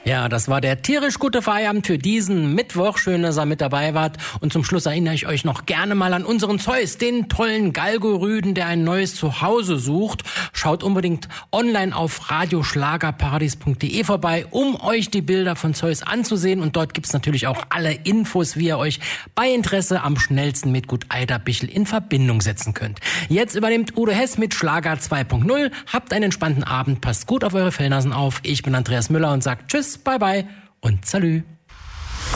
Ja, das war der tierisch gute Feierabend für diesen Mittwoch. Schön, dass ihr mit dabei wart. Und zum Schluss erinnere ich euch noch gerne mal an unseren Zeus, den tollen Galgorüden, der ein neues Zuhause sucht. Schaut unbedingt online auf radioschlagerparadies.de vorbei, um euch die Bilder von Zeus anzusehen. Und dort gibt's natürlich auch alle Infos, wie ihr euch bei Interesse am schnellsten mit Gut Eiderbichel in Verbindung setzen könnt. Jetzt übernimmt Udo Hess mit Schlager 2.0. Habt einen entspannten Abend, passt gut auf eure Fellnasen auf. Ich bin Andreas Müller und sag Tschüss, bye bye und Salü.